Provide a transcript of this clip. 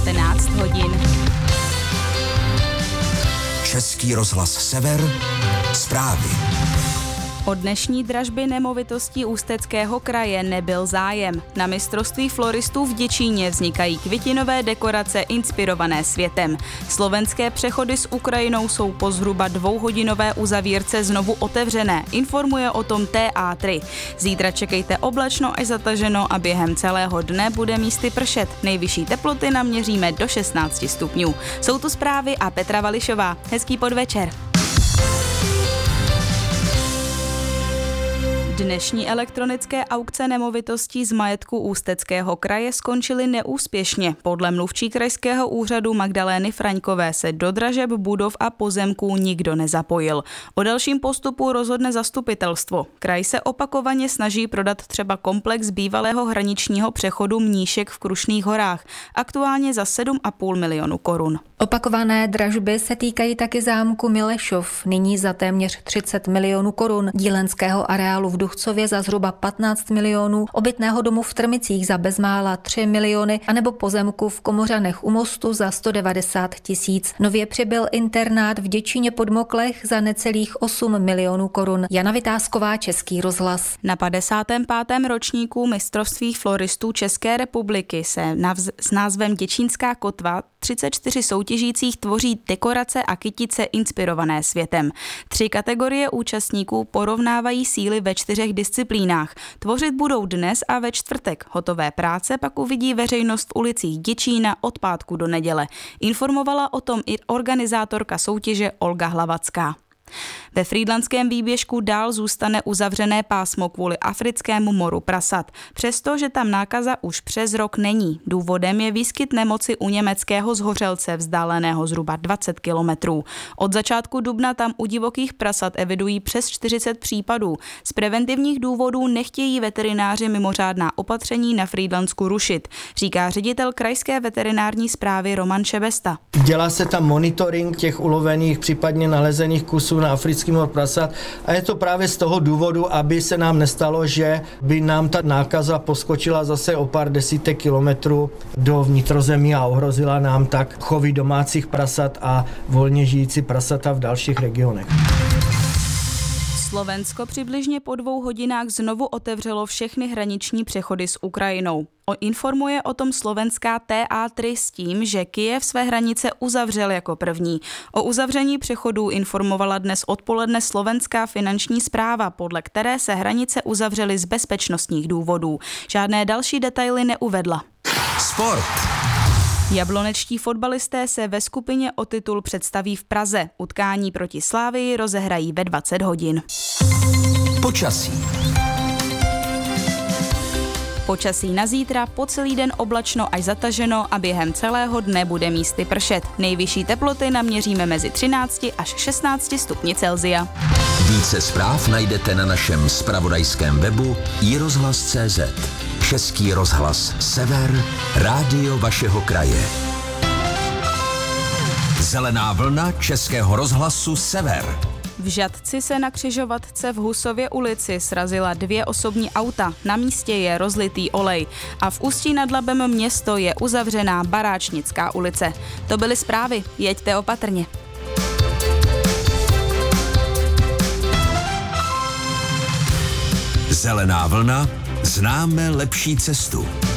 19 hodin. Český rozhlas Sever, zprávy. O dnešní dražby nemovitostí Ústeckého kraje nebyl zájem. Na mistrovství floristů v Děčíně vznikají květinové dekorace inspirované světem. Slovenské přechody s Ukrajinou jsou po zhruba 2hodinové uzavírce znovu otevřené, informuje o tom TA3. Zítra čekejte oblačno až zataženo a během celého dne bude místy pršet. Nejvyšší teploty naměříme do 16 stupňů. Jsou tu zprávy a Petra Vališová. Hezký podvečer. Dnešní elektronické aukce nemovitostí z majetku Ústeckého kraje skončily neúspěšně. Podle mluvčí krajského úřadu Magdalény Fraňkové se do dražeb budov a pozemků nikdo nezapojil. O dalším postupu rozhodne zastupitelstvo. Kraj se opakovaně snaží prodat třeba komplex bývalého hraničního přechodu Mníšek v Krušných horách, aktuálně za 7,5 milionu korun. Opakované dražby se týkají taky zámku Milešov, nyní za téměř 30 milionů korun, dílenského areálu v Duchcově za zhruba 15 milionů, obytného domu v Trmicích za bezmála 3 miliony anebo pozemku v Komořanech u Mostu za 190 000. Nově přibyl internát v Děčíně pod Moklech za necelých 8 milionů korun. Jana Vytázková, Český rozhlas. Na 55. ročníku mistrovství floristů České republiky se s názvem Děčínská kotva 34 soutěžících tvoří dekorace a kytice inspirované světem. 3 kategorie účastníků porovnávají síly ve 4 disciplínách. Tvořit budou dnes a ve čtvrtek. Hotové práce pak uvidí veřejnost v ulicích Děčína od pátku do neděle. Informovala o tom i organizátorka soutěže Olga Hlavacká. Ve frýdlantském výběžku dál zůstane uzavřené pásmo kvůli africkému moru prasat, přestože tam nákaza už přes rok není. Důvodem je výskyt nemoci u německého zhořelce vzdáleného zhruba 20 kilometrů. Od začátku dubna tam u divokých prasat evidují přes 40 případů. Z preventivních důvodů nechtějí veterináři mimořádná opatření na Frýdlantsku rušit, říká ředitel krajské veterinární správy Roman Šebesta. Dělá se tam monitoring těch ulovených, případně nalezených kusů na africký mor prasat a je to právě z toho důvodu, aby se nám nestalo, že by nám ta nákaza poskočila zase o pár desítek kilometrů do vnitrozemí a ohrozila nám tak chovy domácích prasat a volně žijící prasata v dalších regionech. Slovensko přibližně po 2 hodinách znovu otevřelo všechny hraniční přechody s Ukrajinou. Informuje o tom slovenská TA3 s tím, že Kyjev své hranice uzavřel jako první. O uzavření přechodů informovala dnes odpoledne slovenská finanční správa, podle které se hranice uzavřely z bezpečnostních důvodů. Žádné další detaily neuvedla. Sport. Jablonečtí fotbalisté se ve skupině o titul představí v Praze. Utkání proti Slavii rozehrají ve 20 hodin. Počasí. Počasí na zítra, po celý den oblačno až zataženo a během celého dne bude místy pršet. Nejvyšší teploty naměříme mezi 13 až 16 stupni Celsia. Více zpráv najdete na našem zpravodajském webu iRozhlas.cz. Český rozhlas Sever, rádio vašeho kraje. Zelená vlna Českého rozhlasu Sever. V Žatci se na křižovatce v Husově ulici srazila 2 osobní auta. Na místě je rozlitý olej. A v Ústí nad Labem město je uzavřená Baráčnická ulice. To byly zprávy. Jeďte opatrně. Zelená vlna. Známe lepší cestu.